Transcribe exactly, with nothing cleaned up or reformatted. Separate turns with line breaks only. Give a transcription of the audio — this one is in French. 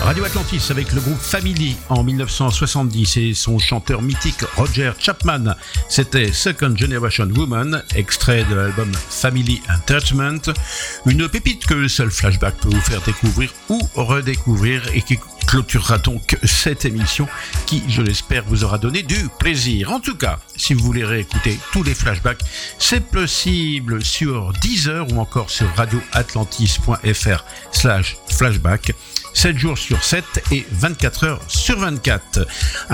Radio Atlantis avec le groupe Family en dix-neuf cent soixante-dix et son chanteur mythique Roger Chapman. C'était Second Generation Woman, extrait de l'album Family Entertainment. Une pépite que le seul Flashback peut vous faire découvrir ou redécouvrir et qui clôturera donc cette émission qui, je l'espère, vous aura donné du plaisir. En tout cas, si vous voulez réécouter tous les flashbacks, c'est possible sur Deezer ou encore sur radioatlantis.fr slash flashback, sept jours sur sept et vingt-quatre heures sur vingt-quatre.